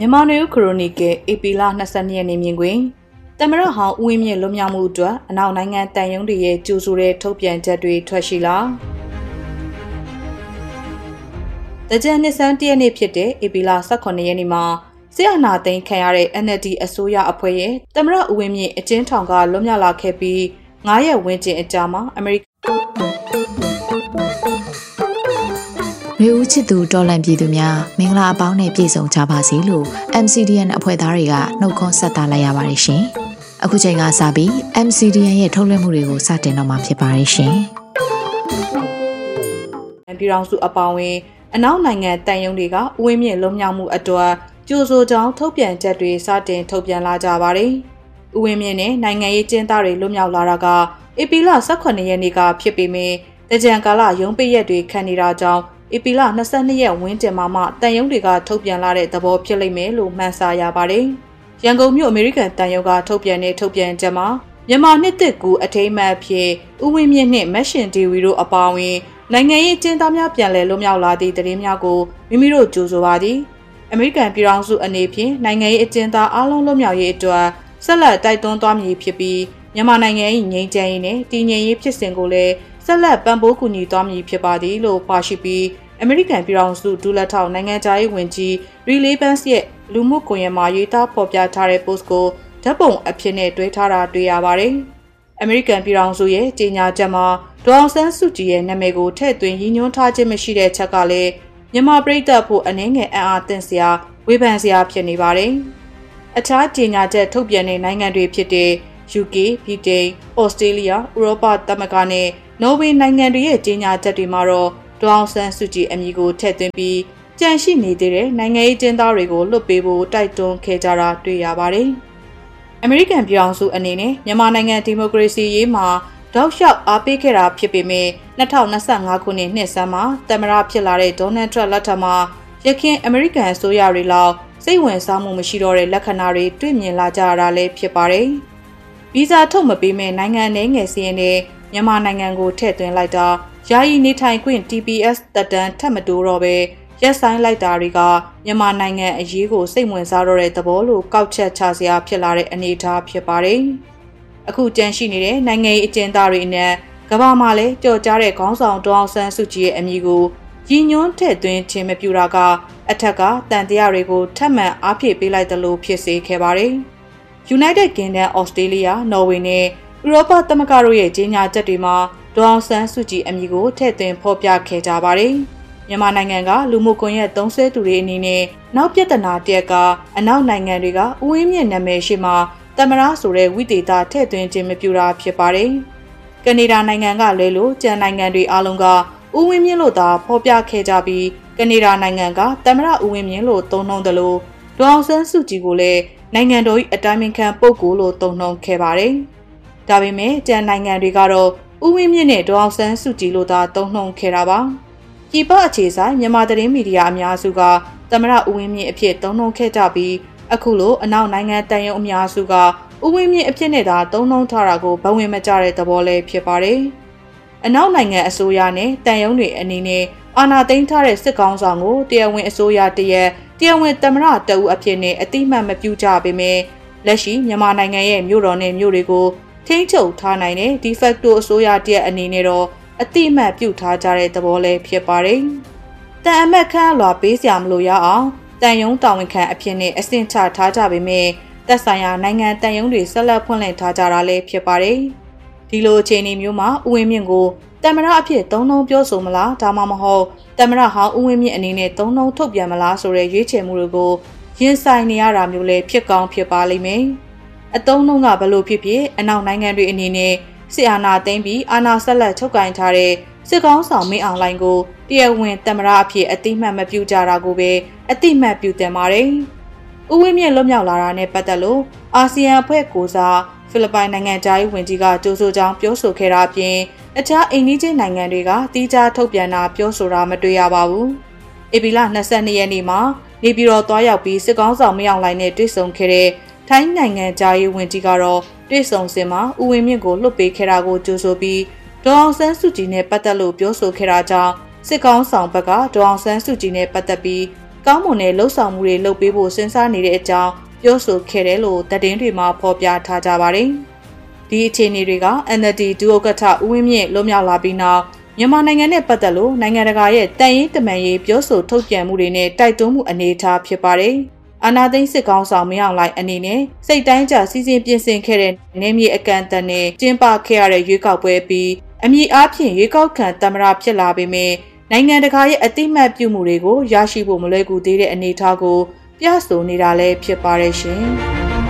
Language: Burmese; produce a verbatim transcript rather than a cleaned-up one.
မြန်မာနွေဦးခရိုနီကယ်ဧပြီလ၂၂ရက်နေ့မြင်ကွင်းသမရဟောင်းဦးဝင်းမြင့်လွတ်မြောက်မှုအတွက်အနောက်နိုင်ငံတန်ယုံတွေရဲ့ကြိုးဆိုတဲ့ထုတ်ပြန်ချက်တွေထွက်ရှိလာတကြံနှစ်ဆန်းတရက်နေ့ဖြစ်တဲ့ဧပြီလ၁၈ရက်နေ့မှာစစ်အာဏာသိမ်းခံရတဲ့ N L D အစိုးရအဖွဲ့ရဲ့သမရဦးဝင်းမြင့်အကျဉ်းထောင်ကလွတ်မြောက်လာခဲ့ပြီးငါးရက်ဝန်းကျင်အကြာမှာအမေရိကန်လူဦးချစ်သူတော်လန်ပြည်သူများမင်္ဂလာအပေါင်းနဲ့ပြည့်စုံကြပါစေလို့ M C D N အဖွဲ့သားတွေကနှုတ်ခွန်းဆက်တာလိုက်ရပါတယ်ရှင်။အခုချိန်ကစပြီး M C D N ရဲ့ထုတ်လွှင့်မှုတွေကိုစတင်တော့မှာဖြစ်ပါတယ်ရှင်။ပြည်ထောင်စုအပေါင်းဝင်အနောက်နိုင်ငံတန်ယုံတွေကဦးဝင်းမြင့်လွတ်မြောက်မှုအတွက်ကြိုဆိုကြောင်းထုတ်ပြန်ချက်တွေစတင်ထုတ်ပြန်လာကြပါတယ်။ဦးဝင်းမြင့်နဲ့နိုင်ငံရေးကျင်းသားတွေလွတ်မြောက်လာတာကဧပြီလ၁၈ရက်နေ့ကဖြစ်ပေမဲ့တကြံကာလရုံးပိတ်ရက်တွေခံနေတာကြောင့်ဧပြီလ၂၂ရက်ဝန်းကျင်မှာမှတန်ယုံတွေကထုတ်ပြန်လာတဲ့သဘောဖြစ်လိမ့်မယ်လို့မှန်းဆရပါတယ်။ရန်ကုန်မြို့အမေရိကန်တန်ယုံကထုတ်ပြန်တဲ့ထုတ်ပြန်ချက်မှာမြန်မာနှစ်သစ်ကူအထိမ်းအမှတ်ဖြစ်ဦးဝင်းမြင့်နှင့်မက်ရှင်ဒေဝီတို့အပါအဝင်နိုင်ငံရေးကျင်းသားများပြန်လည်လွတ်မြောက်လာသည့်သတင်းများကိုမိမိတို့ကြိုဆိုပါသည်။အမေရိကန်ပြည်ထောင်စုအနေဖြင့်နိုင်ငံရေးအကျဉ်းသားအားလုံးလွတ်မြောက်ရေးအတွက်ဆက်လက်တိုက်တွန်းသွားမည်ဖြစ်ပြီးမြန်မာနိုင်ငံ၏ငြိမ်းချမ်းရေးနဲ့တည်ငြိမ်ရေးဖြစ်စဉ်ကိုလည်းဆက်လက်ပံ့ပိုးကူညီသွားမည်ဖြစ်ပါသည်လို့ပါရှိပြီးအမေရိကန်ပြည်ထောင်စုဒူလက်ထောက်နိုင်ငံသားရေးဝန်ကြီးရီလေးဘန့်စ်ရဲ့လူမှုကွန်ရက်မှာရေးသားဖော်ပြထားတဲ့ post ကိုဓာတ်ပုံအဖြစ်နဲ့တွဲထားတာတွေ့ရပါတယ်။အမေရိကန်ပြည်ထောင်စုရဲ့ကြေညာချက်မှာဒေါ်အောင်ဆန်းစုကြည်ရဲ့နာမည်ကိုထည့်သွင်းရည်ညွှန်းထားခြင်းမရှိတဲ့ချက်ကလည်းမြန်မာပြည်သက်ဖို့အနေငယ်အံ့အားသင့်စရာဝေဖန်စရာဖြစ်နေပါတယ်။အခြားကြေညာချက်ထုတ်ပြန်တဲ့နိုင်ငံတွေဖြစ်တဲ့ U K, ဗြိတိန်, Australia, ဥရောပသမဂ္ဂနဲ့နော်ဝေနိုင်ငံတွေရဲ့ကြေညာချက်တွေမှာတော့ဒေါ်အောင်ဆန်းစုကြည်အမည်ကိုထည့်သွင်းပြီးကြန့်ရှိနေသေးတဲ့နိုင်ငံရေးကျင်းသားတွေကိုလွတ်ပေးဖို့တိုက်တွန်းခဲ့ကြတာတွေ့ရပါတယ်။အမေရိကန်ပြည်ထောင်စုအနေနဲ့မြန်မာနိုင်ငံဒီမိုကရေစီရေးမှာတောက်လျှောက်အားပေးခဲ့တာဖြစ်ပေမဲ့၂၀၂၅ခုနှစ်နှစ်ဆန်းမှာသမ္မတဖြစ်လာတဲ့ဒေါ်နယ်ထရန့်လက်ထက်မှာရခိုင်အမေရိကန်အစိုးရတွေလောက်စိတ်ဝင်စားမှုမရှိတော့တဲ့လက္ခဏာတွေတွေ့မြင်လာကြရတာလည်းဖြစ်ပါတယ်။ဗီဇာထုတ်မပေးမဲ့နိုင်ငံနယ်ငယ်စီရင်တဲ့မြန်မာနိုင်ငံကိုထည့်သွင်းလိုက်တာယာယီနေထိုင်ခွင့် T P S တက်တန်းထပ်မတိုးတော့ပဲရက်ဆိုင်လိုက်တာတွေကမြန်မာနိုင်ငံအရေးကိုစိတ်ဝင်စားတော့တဲ့သဘောလို့ကောက်ချက်ချစရာဖြစ်လာတဲ့အနေအထားဖြစ်ပါတယ်။အခုကြန့်ရှိနေတဲ့နိုင်ငံရေးအကျဉ်းသားတွေနဲ့ကမ္ဘာမှာလည်းကြော်ကြားတဲ့ခေါင်းဆောင်ဒေါ်အောင်ဆန်းစုကြည်ရဲ့အမည်ကိုရည်ညွှန်းထည့်သွင်းခြင်းမပြုတာကအထက်ကတန်တရားတွေကိုထပ်မံအားဖြည့်ပေးလိုက်သလိုဖြစ်စေခဲ့ပါတယ်။ United Kingdom, Australia, Norway နဲ့ဥရောပသမဂ္ဂတို့ရဲ့ကြေညာချက်တွေမှာဒေါ်အောင်ဆန်းစုကြည်အမည်ကိုထည့်သွင်းဖော်ပြခဲ့ကြပါတယ်။မြန်မာနိုင်ငံကလူမှုကွန်ရက်သုံးစွဲသူတွေအနေနဲ့နောက်ပြဿနာတရက်ကအနောက်နိုင်ငံတွေကဦးဝင်းမြင့်နာမည်ရှိမှသမရဆိုတဲ့ဝိသေသထည့်သွင်းခြင်းမပြုတာဖြစ်ပါတယ်။ကနေဒါနိုင်ငံကလွဲလို့ကျန်နိုင်ငံတွေအားလုံးကဦးဝင်းမြင့်လို့သာဖော်ပြခဲ့ကြပြီးကနေဒါနိုင်ငံကသမရဦးဝင်းမြင့်လို့သုံးနှုန်းတယ်လို့ဒေါ်အောင်ဆန်းစုကြည်ကိုလည်းနိုင်ငံတော်၏အတိုင်ပင်ခံပုဂ္ဂိုလ်လို့သုံးနှုန်းခဲ့ပါတယ်။ဒါပေမဲ့ကျန်နိုင်ငံတွေကတော့ဦးဝင်းမြင့်နဲ့ဒေါ်အောင်ဆန်းစုကြည်လို့သာသုံးနှုန်းခဲ့တာပါ။ပြည်ပအခြေဆိုင်မြန်မာသတင်းမီဒီယာအများစုကသမရဦးဝင်းမြင့်အဖြစ်သုံးနှုန်းခဲ့ကြပြီးအခုလိုအနောက်နိုင်ငံတန်ယုံအများစုကဦးဝင်းမြင့်အဖြစ်နဲ့သာသုံးနှုန်းထားတာကိုဘဝင်မကျတဲ့သဘောလေးဖြစ်ပါတယ်။အနောက်နိုင်ငံအစိုးရနဲ့တန်ယုံတွေအနေနဲ့အာဏာသိမ်းထားတဲ့စစ်ကောင်ဆောင်ကိုတရားဝင်အစိုးရတရက်တရားဝင်သမရတအုပ်အဖြစ်နဲ့အတိမတ်မပြုကြပေမဲ့လက်ရှိမြန်မာနိုင်ငံရဲ့မြို့တော်နဲ့မြို့တွေကိုထိန်းချုပ်ထားနိုင်တဲ့ de facto အစိုးရတရက်အနေနဲ့တော့အတိအမှတ်ပြုထားကြတဲ့သဘောလေးဖြစ်ပါတယ်။တန်အမတ်ခန့်လွာပေးစရာမလိုရအောင်တန်ယုံတာဝန်ခံအဖြစ်နဲ့အဆင့်ချထားကြပေမဲ့သက်ဆိုင်ရာနိုင်ငံတန်ယုံတွေဆက်လက်ဖွင့်လှစ်ထားကြတာလည်းဖြစ်ပါတယ်။ဒီလိုအခြေအနေမျိုးမှာဦးဝင်းမြင့်ကိုတမရအဖြစ်သုံးနှုန်းပြောဆိုမလားဒါမှမဟုတ်တမရဟောင်းဦးဝင်းမြင့်အနေနဲ့သုံးနှုန်းထုတ်ပြန်မလားဆိုတဲ့ရွေးချယ်မှုတွေကိုရင်ဆိုင်နေရတာမျိုးလည်းဖြစ်ကောင်းဖြစ်ပါလိမ့်မယ်။အတုံးလုံးကဘလို့ဖြစ်ဖြစ်အနောက်နိုင်ငံတွေအနေနဲ့စစ်အာဏာသိမ်းပြီးအာဏာဆက်လက်ချုပ်ကိုင်ထားတဲ့စစ်ကောင်းဆောင်မင်းအောင်လှိုင်ကိုတရားဝင်တမရအဖြစ်အတိမတ်မပြုကြတာကိုပဲအတိမတ်ပြုတင်ပါတယ်။ဦးဝင်းမြင့်လွတ်မြောက်လာတာနဲ့ပတ်သက်လို့အာဆီယံအဖွဲ့ကိုစားဖိလစ်ပိုင်နိုင်ငံသားရေးဝန်ကြီးကကြိုးဆိုကြောင်းပြောဆိုခဲ့တာအပြင်အခြားအိမ်နီးချင်းနိုင်ငံတွေကတီးခြားထုတ်ပြန်တာပြောဆိုတာမတွေ့ရပါဘူး။ဧပြီလ၂၂ရက်နေ့မှာနေပြည်တော်သွားရောက်ပြီးစစ်ကောင်းဆောင်မင်းအောင်လှိုင်နဲ့တွေ့ဆုံခဲ့တဲ့ထိုင်းနိုင်ငံသားရေးဝန်ကြီးကတော့တွေ့ဆုံစဉ်မှာဦးဝင်းမြင့်ကိုလွှတ်ပေးခဲ့တာကိုကြိုးဆိုပြီးဒေါ်အောင်ဆန်းစုကြည်နဲ့ပတ်သက်လို့ပြောဆိုခဲ့တာကြောင့်စစ်ကောင်းဆောင်ဘက်ကဒေါ်အောင်ဆန်းစုကြည်နဲ့ပတ်သက်ပြီးကောင်းမွန်တဲ့လှုပ်ဆောင်မှုတွေလုပ်ပေးဖို့စဉ်းစားနေတဲ့အကြောင်းပြောဆိုခဲ့တယ်လို့သတင်းတွေမှာဖော်ပြထားကြပါတယ်။ဒီအခြေအနေတွေက N L D ဒုဥက္ကဋ္ဌဦးဝင်းမြင့်လွတ်မြောက်လာပြီးနောက်မြန်မာနိုင်ငံနဲ့ပတ်သက်လို့နိုင်ငံတကာရဲ့တန်ရင်တမန်ရေးပြောဆိုထုတ်ပြန်မှုတွေနဲ့တိုက်တွန်းမှုအနေအထားဖြစ်ပါတယ်။အာဏာသိမ်းစစ်ကောင်ဆောင်မင်းအောင်လှိုင်အနေနဲ့စိတ်တိုင်းကျစီစဉ်ပြင်ဆင်ခဲ့တဲ့နေမြေအကန့်အသတ်နဲ့ကျင်းပခဲ့ရတဲ့ရွေးကောက်ပွဲပြီးအမည်အားဖြင့်ရွေးကောက်ခံသမ္မတဖြစ်လာပေမဲ့နိုင်ငံတကာရဲ့အတိမတ်ပြုမှုတွေကိုရရှိဖို့မလွယ်ကူသေးတဲ့အနေအထားကိုပြဆိုနေတာလည်းဖြစ်ပါတယ်ရှင်။